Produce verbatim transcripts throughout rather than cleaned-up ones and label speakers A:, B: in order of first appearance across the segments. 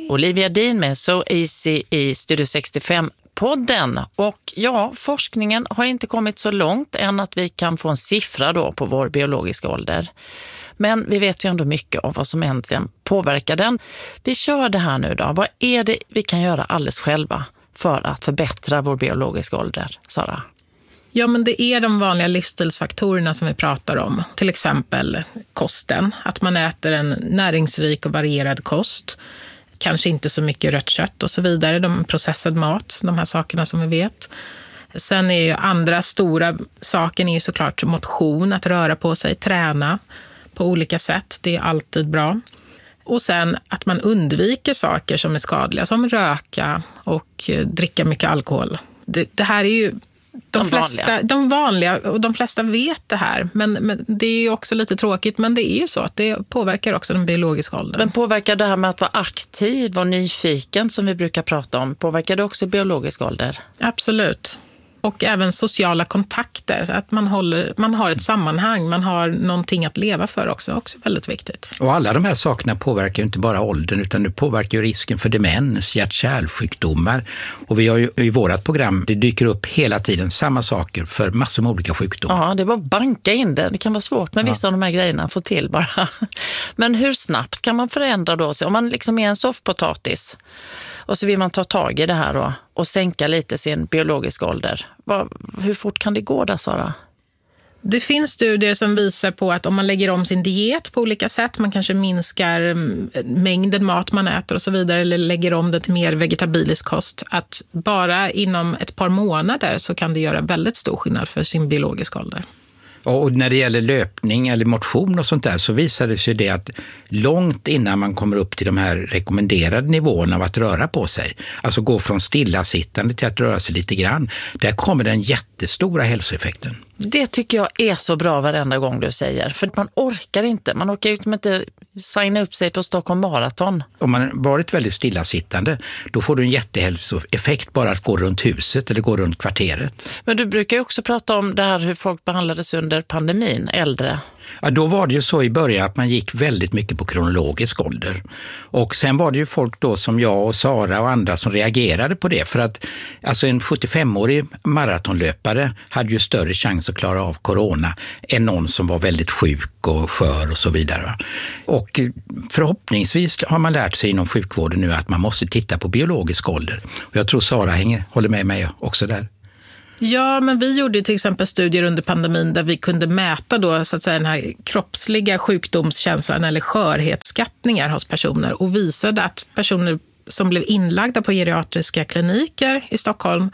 A: Olivia Dean med So Easy i Studio sextiofem-podden. Och ja, forskningen har inte kommit så långt än att vi kan få en siffra då på vår biologiska ålder. Men vi vet ju ändå mycket av vad som egentligen påverkar den. Vi kör det här nu då. Vad är det vi kan göra alldeles själva för att förbättra vår biologiska ålder, Sara?
B: Ja, men det är de vanliga livsstilsfaktorerna som vi pratar om. Till exempel kosten. Att man äter en näringsrik och varierad kost. Kanske inte så mycket rött kött och så vidare. De processad mat, de här sakerna som vi vet. Sen är ju andra stora saken är ju såklart motion. Att röra på sig, träna på olika sätt. Det är alltid bra. Och sen att man undviker saker som är skadliga. Som röka och dricka mycket alkohol. Det, det här är ju... De, de, flesta, vanliga. de vanliga, och de flesta vet det här, men, men det är ju också lite tråkigt, men det är ju så att det påverkar också den biologiska åldern.
A: Men påverkar det här med att vara aktiv och nyfiken som vi brukar prata om, påverkar det också biologisk ålder?
B: Absolut. Och även sociala kontakter, så att man, håller, man har ett sammanhang, man har någonting att leva för också, också väldigt viktigt.
C: Och alla de här sakerna påverkar ju inte bara åldern, utan det påverkar ju risken för demens, hjärt-kärlsjukdomar. Och vi har ju i vårat program, det dyker upp hela tiden samma saker för massor med olika sjukdomar.
A: Ja, det är bara att banka in det. Det kan vara svårt med vissa ja. av de här grejerna att få till bara. Men hur snabbt kan man förändra då? Om man liksom är en soffpotatis och så vill man ta tag i det här då och sänka lite sin biologiska ålder. Hur fort kan det gå där, Sara?
B: Det finns studier som visar på att om man lägger om sin diet på olika sätt, man kanske minskar mängden mat man äter och så vidare, eller lägger om det till mer vegetabilisk kost, att bara inom ett par månader så kan det göra väldigt stor skillnad för sin biologiska ålder.
C: Och när det gäller löpning eller motion och sånt där så visar det sig det att långt innan man kommer upp till de här rekommenderade nivåerna av att röra på sig, alltså gå från stillasittande till att röra sig lite grann, där kommer den jättestora hälsoeffekten.
A: Det tycker jag är så bra varenda gång du säger, för man orkar inte, man orkar ju inte signa upp sig på Stockholm Marathon.
C: Om man varit väldigt stillasittande, då får du en jättehälsoeffekt bara att gå runt huset eller gå runt kvarteret.
A: Men du brukar ju också prata om det här hur folk behandlades under pandemin, äldre.
C: Ja, då var det ju så i början att man gick väldigt mycket på kronologisk ålder. Och sen var det ju folk då som jag och Sara och andra som reagerade på det. För att alltså en sjuttiofemårig maratonlöpare hade ju större chans att klara av corona än någon som var väldigt sjuk och skör och så vidare. Och förhoppningsvis har man lärt sig inom sjukvården nu att man måste titta på biologisk ålder. Och jag tror Sara hänger, håller med mig också där.
B: Ja, men vi gjorde till exempel studier under pandemin där vi kunde mäta då, så att säga, den här kroppsliga sjukdomskänslan eller skörhetsskattningar hos personer och visade att personer som blev inlagda på geriatriska kliniker i Stockholm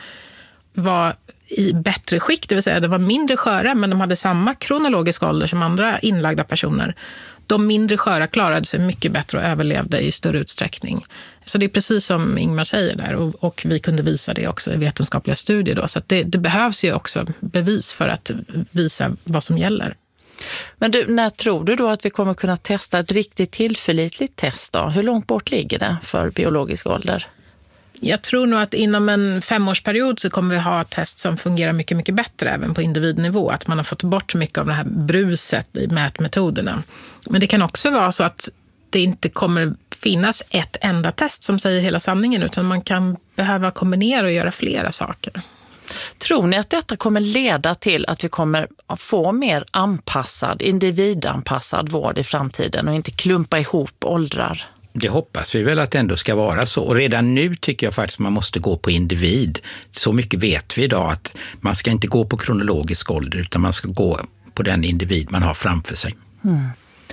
B: var i bättre skick, det vill säga det var mindre sköra men de hade samma kronologiska ålder som andra inlagda personer. De mindre sköra klarade sig mycket bättre och överlevde i större utsträckning. Så det är precis som Ingmar säger där och, och vi kunde visa det också i vetenskapliga studier då. Så att det, det behövs ju också bevis för att visa vad som gäller.
A: Men du, när tror du då att vi kommer kunna testa ett riktigt tillförlitligt test då? Hur långt bort ligger det för biologisk ålder?
B: Jag tror nog att inom en femårsperiod så kommer vi ha ett test som fungerar mycket, mycket bättre även på individnivå. Att man har fått bort mycket av det här bruset i mätmetoderna. Men det kan också vara så att det inte kommer finnas ett enda test som säger hela sanningen utan man kan behöva kombinera och göra flera saker.
A: Tror ni att detta kommer leda till att vi kommer att få mer anpassad, individanpassad vård i framtiden och inte klumpa ihop åldrar?
C: Det hoppas vi väl att det ändå ska vara så. Och redan nu tycker jag faktiskt att man måste gå på individ. Så mycket vet vi idag att man ska inte gå på kronologisk ålder utan man ska gå på den individ man har framför sig.
A: Mm.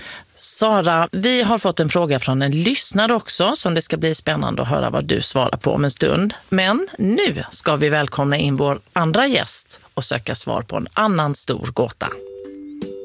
A: Sara, vi har fått en fråga från en lyssnare också som det ska bli spännande att höra vad du svarar på om en stund. Men nu ska vi välkomna in vår andra gäst och söka svar på en annan stor gåta.